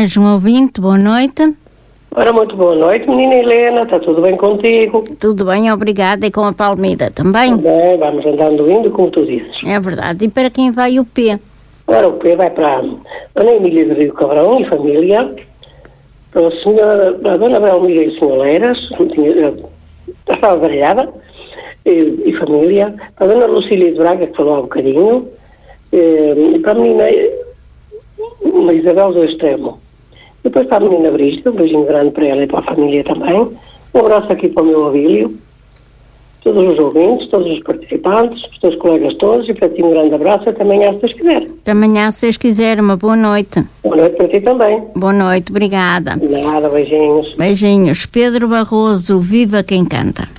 mais um ouvinte, boa noite. Ora, muito boa noite, menina Helena, está tudo bem contigo? Tudo bem, obrigada, e com a Palmira também? Bem, vamos andando indo, como tu dizes. É verdade, e para quem vai o P? Ora, o P vai para a Dona Emília de Rio Cabrão e família, para a Dona Belmira e o Sr. Leiras, já estava baralhada, e família, para a Dona Lucília de Braga, que falou há um bocadinho, e para a menina Isabel do Extremo. Depois para a menina Brista, um beijinho grande para ela e para a família também. Um abraço aqui para o meu Abílio, todos os ouvintes, todos os participantes, os teus colegas todos, e para ti um grande abraço, até amanhã se Deus quiser. Até amanhã se Deus quiser, uma boa noite. Boa noite para ti também. Boa noite, obrigada. Nada, beijinhos. Beijinhos. Pedro Barroso, viva quem canta.